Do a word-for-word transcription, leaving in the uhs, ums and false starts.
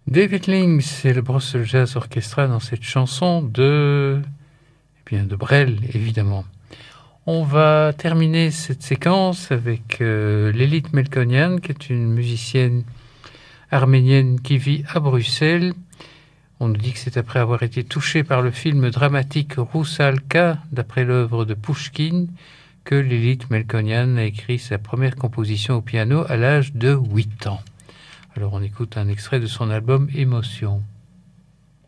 David Lynx et le Brussels Jazz Orchestra dans cette chanson de, eh bien, de Brel, évidemment. On va terminer cette séquence avec euh, Lelit Melkonian, qui est une musicienne arménienne qui vit à Bruxelles. On nous dit que c'est après avoir été touchée par le film dramatique Roussalka, d'après l'œuvre de Pouchkine, que Lelit Melkonian a écrit sa première composition au piano à l'âge de huit ans. Alors on écoute un extrait de son album Émotion.